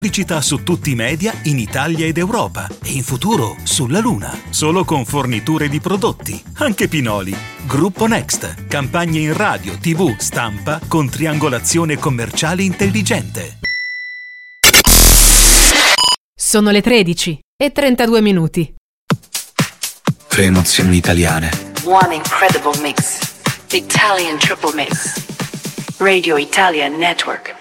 Pubblicità su tutti i media in Italia ed Europa e in futuro sulla Luna, solo con forniture di prodotti, anche Pinoli. Gruppo Next, campagne in radio, TV, stampa con triangolazione commerciale intelligente. Sono le 13:32. Tre emozioni italiane. One incredible mix. Italian triple mix. Radio Italian Network.